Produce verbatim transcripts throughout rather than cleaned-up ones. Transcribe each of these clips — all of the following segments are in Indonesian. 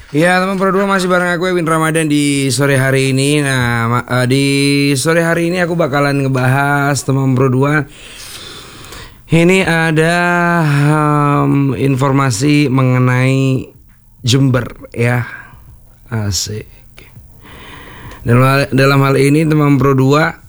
Ya teman Pro dua masih bareng aku Ewin Ramadan di sore hari ini. Nah ma- eh, di sore hari ini aku bakalan ngebahas teman Pro dua. Ini ada um, informasi mengenai Jember ya. Asik. Dalam hal, dalam hal ini teman Pro dua,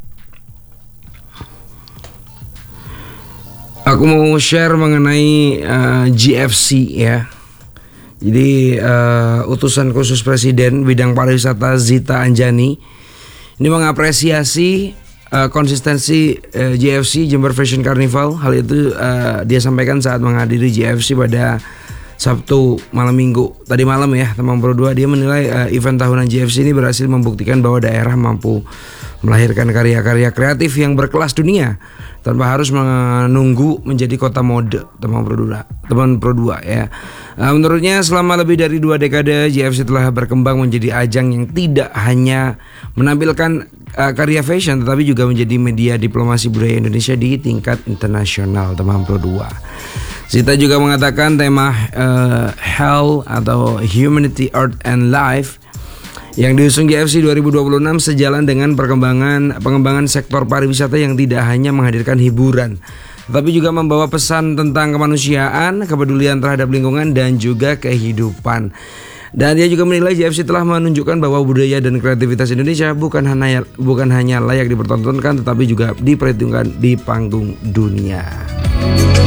aku mau share mengenai uh, G F C ya. Jadi uh, utusan khusus Presiden bidang pariwisata Zita Anjani ini mengapresiasi uh, konsistensi uh, G F C Jember Fashion Carnival. Hal itu uh, dia sampaikan saat menghadiri G F C pada Sabtu malam minggu tadi malam ya teman Pro dua. Dia menilai uh, event tahunan G F C ini berhasil membuktikan bahwa daerah mampu melahirkan karya-karya kreatif yang berkelas dunia tanpa harus menunggu menjadi kota mode teman Pro dua. Teman Pro dua ya. Uh, menurutnya selama lebih dari dua dekade G F C telah berkembang menjadi ajang yang tidak hanya menampilkan uh, karya fashion tetapi juga menjadi media diplomasi budaya Indonesia di tingkat internasional teman Pro dua. Zita juga mengatakan tema uh, Health atau Humanity, Art and Life yang diusung G F C dua ribu dua puluh enam sejalan dengan perkembangan pengembangan sektor pariwisata yang tidak hanya menghadirkan hiburan tapi juga membawa pesan tentang kemanusiaan, kepedulian terhadap lingkungan dan juga kehidupan. Dan dia juga menilai G F C telah menunjukkan bahwa budaya dan kreativitas Indonesia bukan hanya bukan hanya layak dipertontonkan tetapi juga diperhitungkan di panggung dunia.